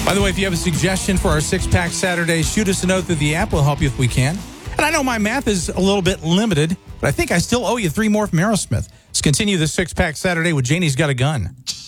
By the way, if you have a suggestion for our six-pack Saturday, shoot us a note through the app. We'll help you if we can. And I know my math is a little bit limited, but I think I still owe you 3 more from Aerosmith. Let's continue the six-pack Saturday with Janie's Got a Gun.